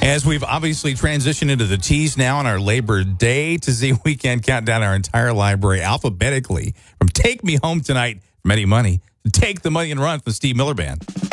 As we've obviously transitioned into the T's now on our Labor Day to Z weekend countdown, our entire library alphabetically from Take Me Home Tonight from Eddie Money to Take the Money and Run from the Steve Miller Band.